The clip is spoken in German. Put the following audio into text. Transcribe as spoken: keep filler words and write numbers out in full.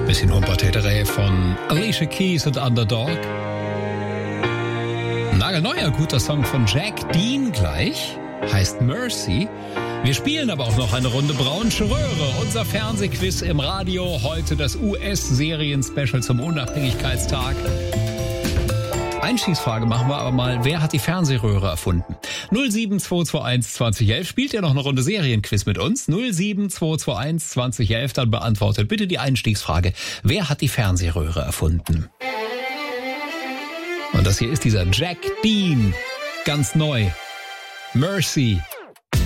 Bisschen Humpertäterei von Alicia Keys und Underdog. Ein nagelneuer guter Song von Jack Dean gleich, heißt Mercy. Wir spielen aber auch noch eine Runde Braunsche Röhre, unser Fernsehquiz im Radio. Heute das U S-Serien-Special zum Unabhängigkeitstag. Einstiegsfrage machen wir aber mal, wer hat die Fernsehröhre erfunden? null sieben zwei zwei eins zwanzig elf, spielt ihr noch eine Runde Serienquiz mit uns? null sieben zwei zwei eins zwanzig elf, dann beantwortet bitte die Einstiegsfrage, wer hat die Fernsehröhre erfunden? Und das hier ist dieser Jack Dean, ganz neu, Mercy.